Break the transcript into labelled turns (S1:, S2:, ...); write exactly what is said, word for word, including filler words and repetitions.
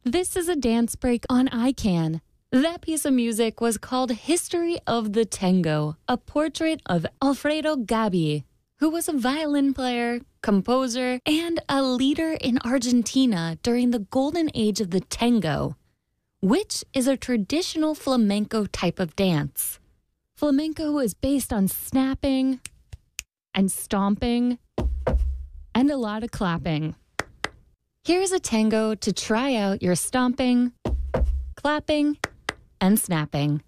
S1: This is a dance break on I CAN. That piece of music was called History of the Tango, a portrait of Alfredo Gabi, who was a violin player, composer, and a leader in Argentina during the golden age of the tango, which is a traditional flamenco type of dance. Flamenco is based on snapping and stomping and a lot of clapping. Here's a tango to try out your stomping, clapping, and snapping.